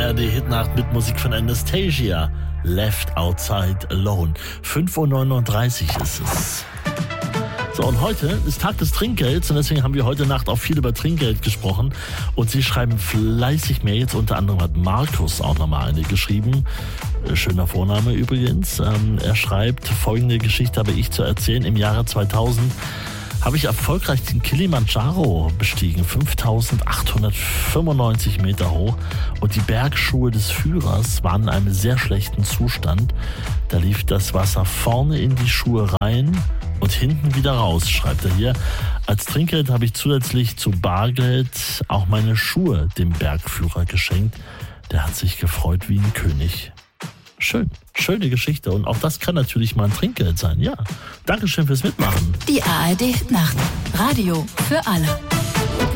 ARD-Hitnacht mit Musik von Anastasia. Left Outside Alone. 5:39 Uhr ist es. So, und heute ist Tag des Trinkgelds und deswegen haben wir heute Nacht auch viel über Trinkgeld gesprochen. Und Sie schreiben fleißig mehr. Jetzt unter anderem hat Markus auch nochmal eine geschrieben. Schöner Vorname übrigens. Er schreibt, folgende Geschichte habe ich zu erzählen. Im Jahre 2000 habe ich erfolgreich den Kilimanjaro bestiegen, 5.895 Meter hoch, und die Bergschuhe des Führers waren in einem sehr schlechten Zustand. Da lief das Wasser vorne in die Schuhe rein und hinten wieder raus, schreibt er hier. Als Trinkgeld habe ich zusätzlich zu Bargeld auch meine Schuhe dem Bergführer geschenkt. Der hat sich gefreut wie ein König. Schön, schöne Geschichte, und auch das kann natürlich mal ein Trinkgeld sein, ja. Dankeschön fürs Mitmachen. Die ARD Nacht. Radio für alle.